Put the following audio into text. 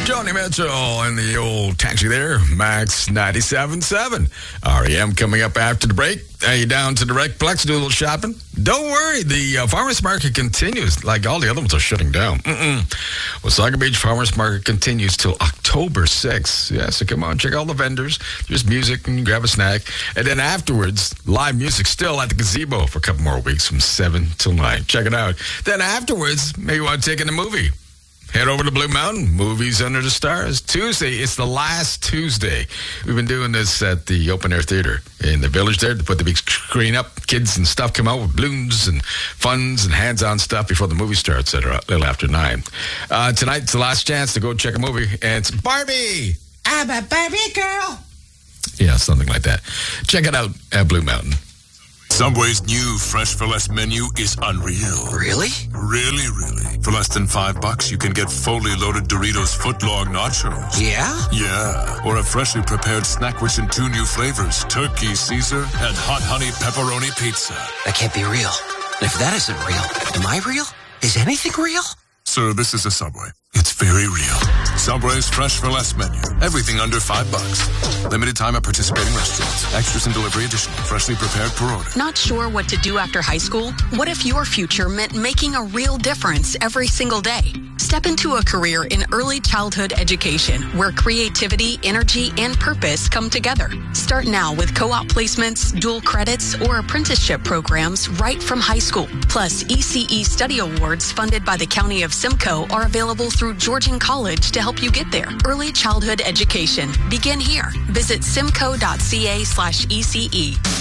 Johnny Mitchell and the old taxi there, Max 97.7. REM coming up after the break. Are you down to the Recplex to do a little shopping? Don't worry, the farmers market continues. Like all the other ones are shutting down. Wasaga Beach Farmers Market continues till October 6th. Yeah, so come on, check out all the vendors. There's music and grab a snack. And then afterwards, live music still at the gazebo for a couple more weeks from 7 till 9. Check it out. Then afterwards, maybe you want to take in a movie. Head over to Blue Mountain, Movies Under the Stars. Tuesday, it's the last Tuesday. We've been doing this at the Open Air Theater in the Village there to put the big screen up. Kids and stuff come out with balloons and funds and hands-on stuff before the movie starts at a little after 9. Tonight's the last chance to go check a movie, and it's Barbie. I'm a Barbie girl. Yeah, something like that. Check it out at Blue Mountain. Subway's new Fresh for Less menu is unreal. Really? Really, really. For less than $5, you can get fully loaded Doritos footlong nachos. Yeah? Yeah. Or a freshly prepared snack rich in 2 new flavors, Turkey Caesar and Hot Honey Pepperoni Pizza. That can't be real. If that isn't real, am I real? Is anything real? Sir, this is a Subway. It's very real. Subway's Fresh for Less menu. Everything under $5. Limited time at participating restaurants. Extras and delivery additional. Freshly prepared per order. Not sure what to do after high school? What if your future meant making a real difference every single day? Step into a career in early childhood education where creativity, energy, and purpose come together. Start now with co-op placements, dual credits, or apprenticeship programs right from high school. Plus, ECE study awards funded by the County of Simcoe are available through Georgian College to help you get there. Early childhood education. Begin here. Visit simcoe.ca/ECE.